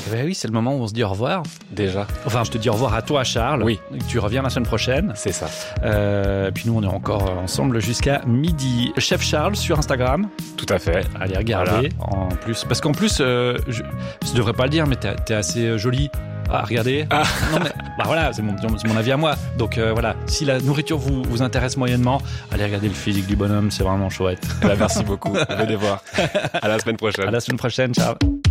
Ben oui, c'est le moment où on se dit au revoir. Déjà. Enfin, je te dis au revoir à toi, Charles. Oui. Tu reviens la semaine prochaine. C'est ça. Puis nous, on est encore ensemble jusqu'à midi. Chef Charles sur Instagram. Tout à fait. Allez regarder. Voilà. En plus, parce qu'en plus, je devrais pas le dire, mais t'es assez jolie. Ah, regardez. Ah. Non mais bah voilà, c'est mon avis à moi. Donc voilà, si la nourriture vous intéresse moyennement, allez regarder le physique du bonhomme, c'est vraiment chouette. Merci beaucoup. Venez voir. À la semaine prochaine. À la semaine prochaine, ciao.